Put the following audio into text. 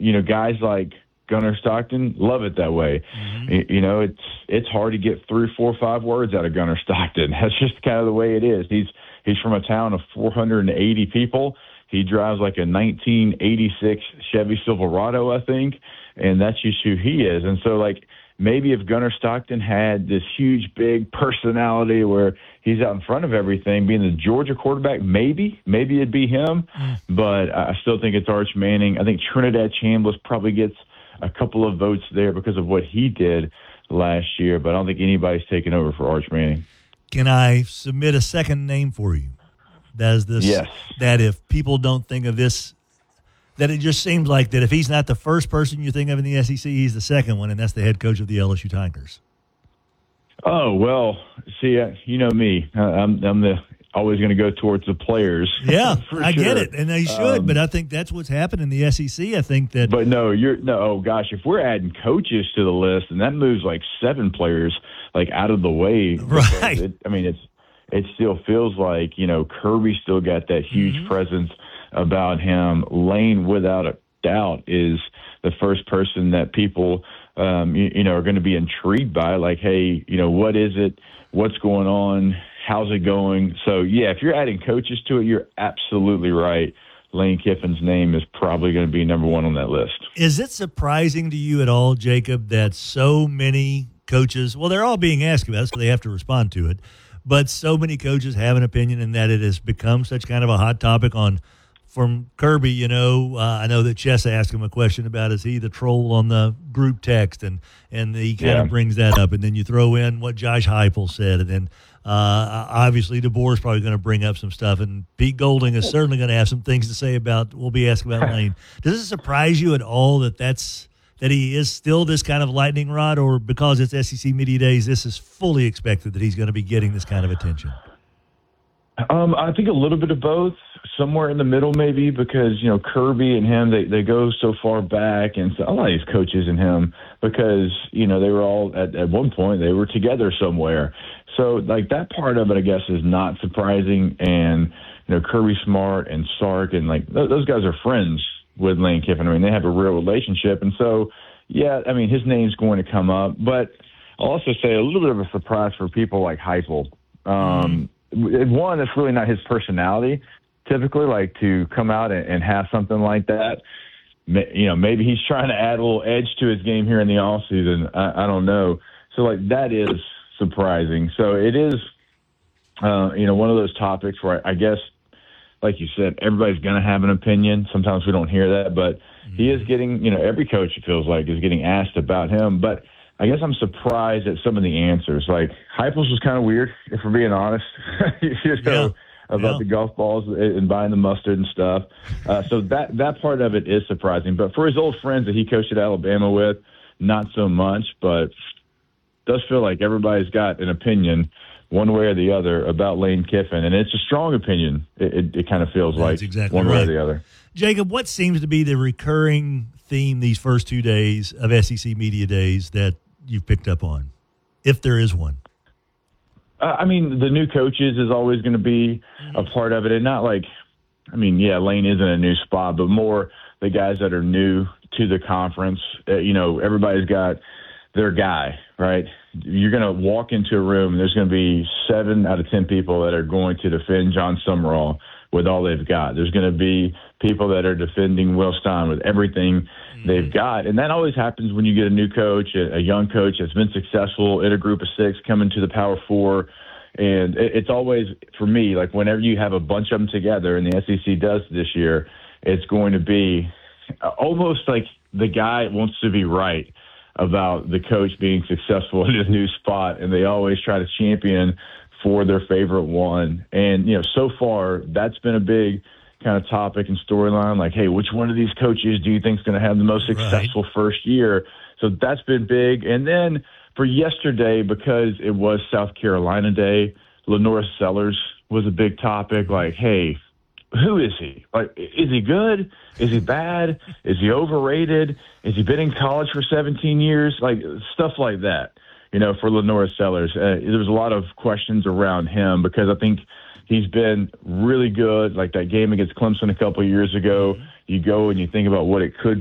guys like Gunnar Stockton love it that way. Mm-hmm. It's hard to get 3, 4, 5 words out of Gunnar Stockton. That's just kind of the way it is. He's from a town of 480 people. He drives like a 1986 Chevy Silverado, I think, and that's just who he is. And so, like, maybe if Gunnar Stockton had this huge, big personality where he's out in front of everything, being the Georgia quarterback, maybe it'd be him. But I still think it's Arch Manning. I think Trinidad Chambliss probably gets a couple of votes there because of what he did last year, but I don't think anybody's taken over for Arch Manning. Can I submit a second name for you? That is this. Yes. That if people don't think of this, that it just seems like that if he's not the first person you think of in the SEC, he's the second one, and that's the head coach of the LSU Tigers. Oh, well, see, you know me. I'm always going to go towards the players. Yeah, I get it, and they should, but I think that's what's happened in the SEC. I think that. But oh gosh, if we're adding coaches to the list, and that moves like 7 players like out of the way, right? It still feels like Kirby still got that huge presence about him. Lane, without a doubt, is the first person that people are going to be intrigued by. Like, hey, what is it? What's going on? How's it going? So, yeah, if you're adding coaches to it, you're absolutely right. Lane Kiffin's name is probably going to be number 1 on that list. Is it surprising to you at all, Jacob, that so many coaches, well, they're all being asked about it, so they have to respond to it, but so many coaches have an opinion and that it has become such kind of a hot topic from Kirby, I know that Chess asked him a question about is he the troll on the group text, and he kind of brings that up, and then you throw in what Josh Heupel said, and then obviously DeBoer is probably going to bring up some stuff, and Pete Golding is certainly going to have some things to say about. We'll be asking about Lane. Does it surprise you at all that he is still this kind of lightning rod, or because it's SEC Media Days, this is fully expected that he's going to be getting this kind of attention? I think a little bit of both, somewhere in the middle maybe, because, Kirby and him, they go so far back, and so a lot of these coaches and him, because, they were all, at one point, they were together somewhere. So, like, that part of it, I guess, is not surprising, and, Kirby Smart and Sark, and, like, those guys are friends with Lane Kiffin. I mean, they have a real relationship, and so, yeah, I mean, his name's going to come up, but I'll also say a little bit of a surprise for people like Heupel. One, it's really not his personality, typically, like to come out and have something like that. Maybe he's trying to add a little edge to his game here in the offseason. I don't know. So, like, that is surprising. So it is, one of those topics where I guess, like you said, everybody's going to have an opinion. Sometimes we don't hear that, but he is getting, every coach, it feels like, is getting asked about him. But I guess I'm surprised at some of the answers. Like, Heupel's was kind of weird, if we're being honest, about the golf balls and buying the mustard and stuff. So that part of it is surprising. But for his old friends that he coached at Alabama with, not so much. But it does feel like everybody's got an opinion one way or the other about Lane Kiffin. And it's a strong opinion, it kind of feels like, exactly one right. way or the other. Jacob, what seems to be the recurring theme these first 2 days of SEC Media Days that you've picked up on, if there is one? I mean, the new coaches is always going to be a part of it. And not like, Lane isn't a new spot, but more the guys that are new to the conference. Everybody's got their guy, right? You're going to walk into a room, and there's going to be 7 out of 10 people that are going to defend John Summerall with all they've got. There's going to be people that are defending Will Stein with everything they've got. And that always happens when you get a new coach, a young coach that's been successful in a group of 6 coming to the Power 4. And it's always, for me, like whenever you have a bunch of them together, and the SEC does this year, it's going to be almost like the guy wants to be right about the coach being successful in his new spot, and they always try to champion for their favorite one. And, so far, that's been a big kind of topic and storyline, like, hey, which one of these coaches do you think is going to have the most successful first year? So that's been big. And then for yesterday, because it was South Carolina Day, Lenora Sellers was a big topic, like, hey, who is he? Like, is he good? Is he bad? Is he overrated? Has he been in college for 17 years? Like, stuff like that, for Lenora Sellers. There's a lot of questions around him because I think he's been really good. Like that game against Clemson a couple of years ago, you go and you think about what it could